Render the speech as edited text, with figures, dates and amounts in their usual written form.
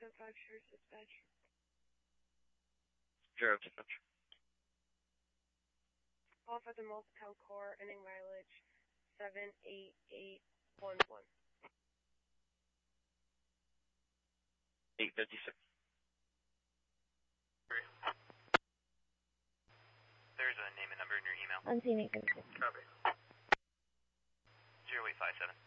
5 Shores Dispatch. Sheriff Dispatch. Call for the Multiple Core, ending mileage 78811. 856. There's a name and number in your email. Unseen 856. Copy. 0857.